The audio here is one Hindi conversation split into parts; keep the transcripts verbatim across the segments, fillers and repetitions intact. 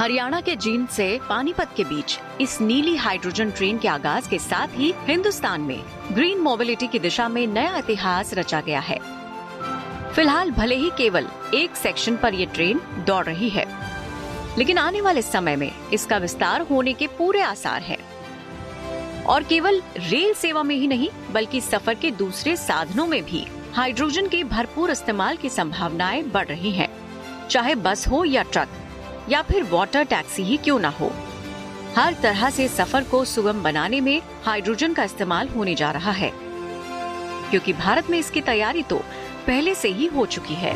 हरियाणा के जींद से पानीपत के बीच इस नीली हाइड्रोजन ट्रेन के आगाज के साथ ही हिंदुस्तान में ग्रीन मोबिलिटी की दिशा में नया इतिहास रचा गया है। फिलहाल भले ही केवल एक सेक्शन पर ये ट्रेन दौड़ रही है, लेकिन आने वाले समय में इसका विस्तार होने के पूरे आसार हैं। और केवल रेल सेवा में ही नहीं, बल्कि सफर के दूसरे साधनों में भी हाइड्रोजन के भरपूर इस्तेमाल की संभावनाएं बढ़ रही हैं। चाहे बस हो या ट्रक या फिर वाटर टैक्सी ही क्यों ना हो, हर तरह से सफर को सुगम बनाने में हाइड्रोजन का इस्तेमाल होने जा रहा है, क्योंकि भारत में इसकी तैयारी तो पहले से ही हो चुकी है।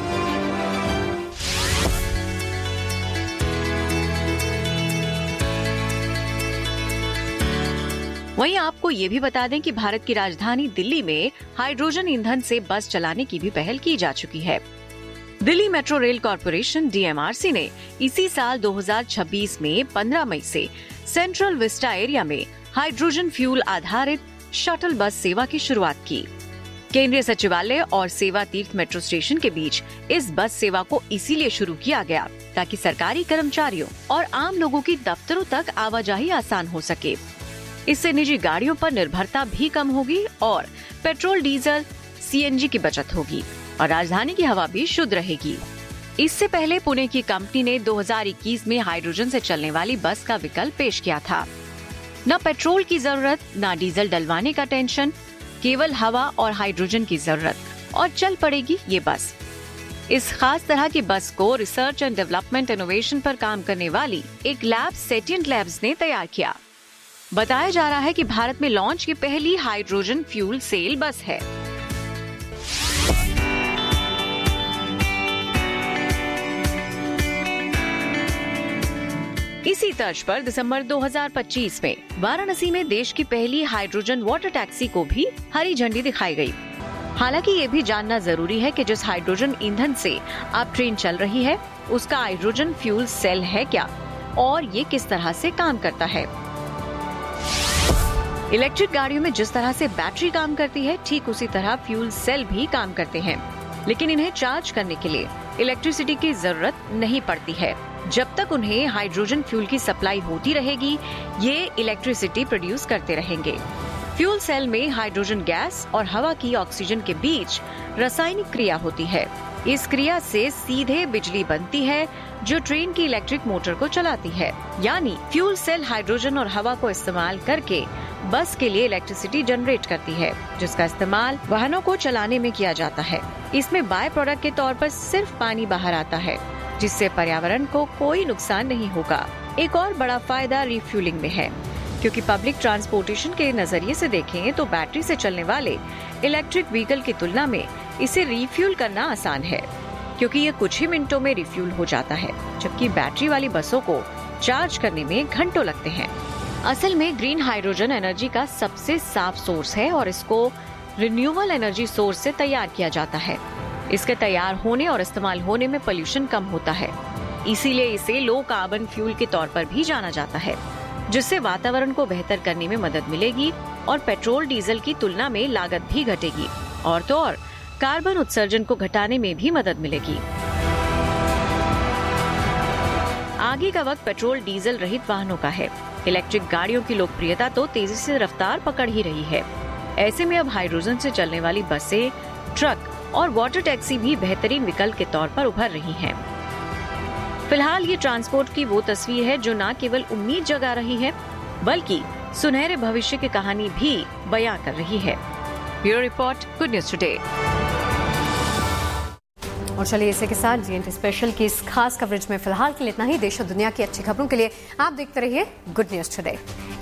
वहीं आपको ये भी बता दें कि भारत की राजधानी दिल्ली में हाइड्रोजन ईंधन से बस चलाने की भी पहल की जा चुकी है। Delhi metro rail corporation D M R C ने इसी साल दो हज़ार छब्बीस में पंद्रह मई से सेंट्रल विस्टा एरिया में हाइड्रोजन फ्यूल आधारित शटल बस सेवा की शुरुआत की। केंद्रीय सचिवालय और सेवा तीर्थ मेट्रो स्टेशन के बीच इस बस सेवा को इसीलिए शुरू किया गया ताकि सरकारी कर्मचारियों और आम लोगों की दफ्तरों तक आवाजाही आसान हो सके। इससे निजी गाड़ियों पर निर्भरता भी कम होगी और petrol, diesel, C N G की बचत होगी और राजधानी की हवा भी शुद्ध रहेगी। इससे पहले पुणे की कंपनी ने दो हज़ार इक्कीस में हाइड्रोजन से चलने वाली बस का विकल्प पेश किया था। न पेट्रोल की जरूरत, न डीजल डलवाने का टेंशन, केवल हवा और हाइड्रोजन की जरूरत और चल पड़ेगी ये बस। इस खास तरह की बस को रिसर्च एंड डेवलपमेंट इनोवेशन पर काम करने वाली एक लैब सेटिएंट लैब्स ने तैयार किया। बताया जा रहा है कि भारत में लॉन्च की पहली हाइड्रोजन फ्यूल सेल बस है। इसी तर्ज पर दिसंबर दो हज़ार पच्चीस में वाराणसी में देश की पहली हाइड्रोजन वाटर टैक्सी को भी हरी झंडी दिखाई गई। हालांकि ये भी जानना जरूरी है कि जिस हाइड्रोजन ईंधन से अब ट्रेन चल रही है, उसका हाइड्रोजन फ्यूल सेल है क्या और ये किस तरह से काम करता है। इलेक्ट्रिक गाड़ियों में जिस तरह से बैटरी काम करती है, ठीक उसी तरह फ्यूल सेल भी काम करते हैं, लेकिन इन्हें चार्ज करने के लिए इलेक्ट्रिसिटी की जरूरत नहीं पड़ती है। जब तक उन्हें हाइड्रोजन फ्यूल की सप्लाई होती रहेगी, ये इलेक्ट्रिसिटी प्रोड्यूस करते रहेंगे। फ्यूल सेल में हाइड्रोजन गैस और हवा की ऑक्सीजन के बीच रासायनिक क्रिया होती है। इस क्रिया से सीधे बिजली बनती है जो ट्रेन की इलेक्ट्रिक मोटर को चलाती है। यानी फ्यूल सेल हाइड्रोजन और हवा को इस्तेमाल करके बस के लिए इलेक्ट्रिसिटी जनरेट करती है, जिसका इस्तेमाल वाहनों को चलाने में किया जाता है। इसमें बाय प्रोडक्ट के तौर पर सिर्फ पानी बाहर आता है, जिससे पर्यावरण को कोई नुकसान नहीं होगा। एक और बड़ा फायदा रिफ्यूलिंग में है, क्योंकि पब्लिक ट्रांसपोर्टेशन के नजरिए से देखें तो बैटरी से चलने वाले इलेक्ट्रिक व्हीकल की तुलना में इसे रिफ्यूल करना आसान है, क्योंकि ये कुछ ही मिनटों में रिफ्यूल हो जाता है, जबकि बैटरी वाली बसों को चार्ज करने में घंटों लगते हैं। असल में ग्रीन हाइड्रोजन एनर्जी का सबसे साफ सोर्स है और इसको रिन्यूएबल एनर्जी सोर्स से तैयार किया जाता है। इसके तैयार होने और इस्तेमाल होने में पोल्यूशन कम होता है, इसीलिए इसे लो कार्बन फ्यूल के तौर पर भी जाना जाता है, जिससे वातावरण को बेहतर करने में मदद मिलेगी और पेट्रोल, डीजल की तुलना में लागत भी घटेगी और तो और कार्बन उत्सर्जन को घटाने में भी मदद मिलेगी। आगे का वक्त पेट्रोल, डीजल रहित वाहनों का है। इलेक्ट्रिक गाड़ियों की लोकप्रियता तो तेजी से रफ्तार पकड़ ही रही है। ऐसे में अब हाइड्रोजन से चलने वाली बसें, ट्रक और वाटर टैक्सी भी बेहतरीन विकल्प के तौर पर उभर रही हैं। फिलहाल ये ट्रांसपोर्ट की वो तस्वीर है जो न केवल उम्मीद जगा रही है, बल्कि सुनहरे भविष्य की कहानी भी बयां कर रही है। Bureau report, good news today. और चलिए इसी के साथ जीएनटी स्पेशल की इस खास कवरेज में फिलहाल के लिए इतना ही। देश और दुनिया की अच्छी खबरों के लिए आप देखते रहिए गुड न्यूज टुडे।